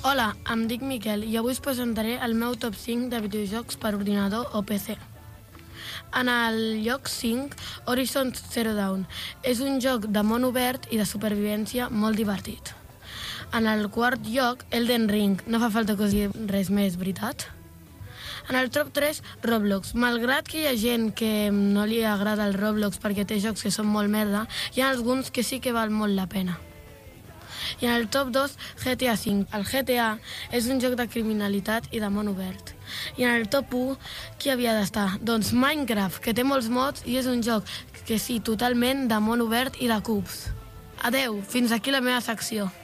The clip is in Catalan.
Hola, em dic Miquel i avui us presentaré el meu top 5 de videojocs per ordinador o PC. En el lloc 5, Horizon Zero Dawn. És un joc de món obert i de supervivència molt divertit. En el quart lloc, Elden Ring. No fa falta que us digui res més, veritat? En el top 3, Roblox. Malgrat que hi ha gent que no li agrada el Roblox perquè té jocs que són molt merda, hi ha alguns que sí que val molt la pena. I en el top 2, GTA V. El GTA és un joc de criminalitat i de món obert. I en el top 1, qui havia d'estar? Doncs Minecraft, que té molts mods i és un joc que sí, totalment de món obert i de cubs. Adeu, fins aquí la meva secció.